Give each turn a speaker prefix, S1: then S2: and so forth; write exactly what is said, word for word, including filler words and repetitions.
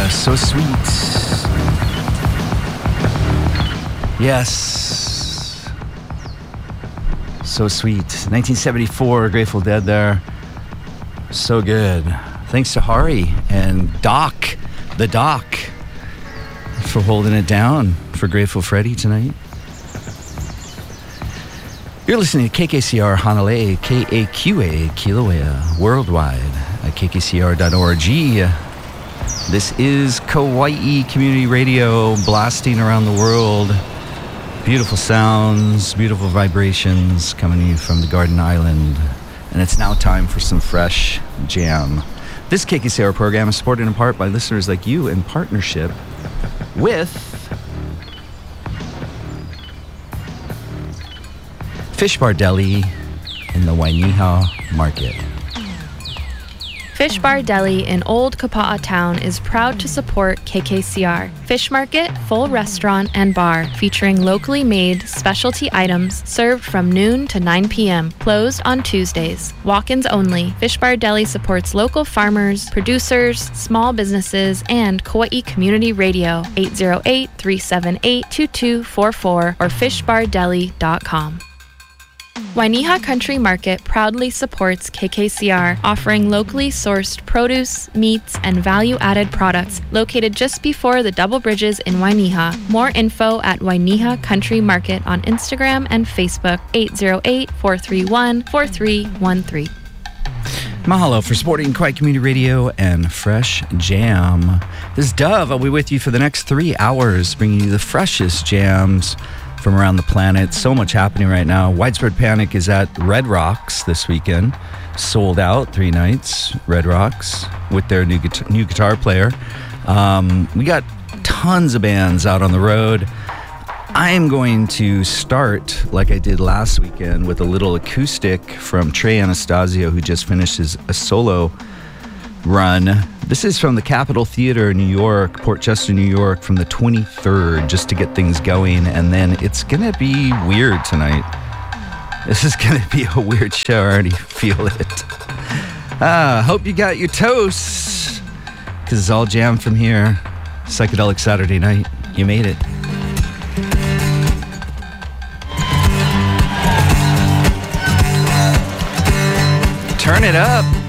S1: Uh, so sweet. Yes. So sweet. nineteen seventy-four, Grateful Dead there. So good. Thanks to Hari and Doc, the Doc, for holding it down for Grateful Freddy tonight. You're listening to K K C R Hanalei, K A Q A, Kilauea, worldwide at K K C R dot org. This is Kauai Community Radio, blasting around the world. Beautiful sounds, beautiful vibrations coming to you from the Garden Island. And it's now time for some fresh jam. This K K C R program is supported in part by listeners like you in partnership with Fish Bar Deli in the Wainiha Market.
S2: Fish Bar Deli in Old Kapa'a Town is proud to support K K C R. Fish Market, full restaurant and bar featuring locally made specialty items served from noon to nine p.m. Closed on Tuesdays. Walk-ins only. Fish Bar Deli supports local farmers, producers, small businesses, and Kauai Community Radio. eight oh eight, three seven eight, two two four four or fish bar deli dot com. Wainiha Country Market proudly supports K K C R, offering locally sourced produce, meats, and value-added products located just before the Double Bridges in Wainiha. More info at Wainiha Country Market on Instagram and Facebook, eight oh eight, four three one, four three one three.
S1: Mahalo for supporting Kauai Community Radio and Fresh Jam. This is Dove. I'll be with you for the next three hours, bringing you the freshest jams from around the planet. So much happening right now. Widespread Panic is at Red Rocks this weekend. Sold out three nights, Red Rocks, with their new guitar, new guitar player. Um, we got tons of bands out on the road. I am going to start, like I did last weekend, with a little acoustic from Trey Anastasio, who just finished his a solo run. This is from the Capitol Theater in New York, Port Chester, New York, from the twenty-third, just to get things going. And then it's going to be weird tonight. This is going to be a weird show. I already feel it. Ah, hope you got your toast, because it's all jam from here. Psychedelic Saturday night. You made it. Turn it up.